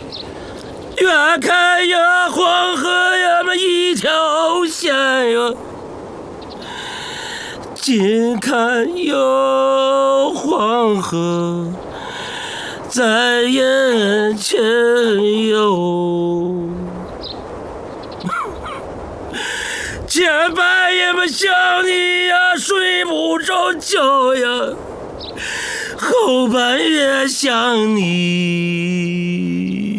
远看呀，黄河呀嘛一条线呀，近看哟，黄河在眼前哟。前半夜嘛想你呀，睡不着觉呀，后半夜想你。